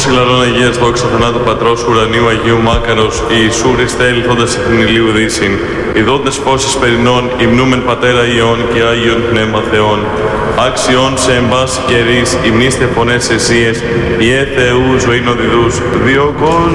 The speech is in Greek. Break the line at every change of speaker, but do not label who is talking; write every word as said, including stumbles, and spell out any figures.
Φως ηλαρών Αγίας δόξα θανάτου Πατρός ουρανίου Αγίου Μάκαρος Ιησού Χριστέ ελθόντας εθνήν ηλίου δύσιν. Ιδότες φώσεις περινών υμνούμεν Πατέρα Υιών και Άγιον Πνεύμα Θεών. Άξιον σε εμπάση καιρής υμνήστε φωνές εσίες, Ιε Θεού ζωήν οδηδούς, δύο κόσμου.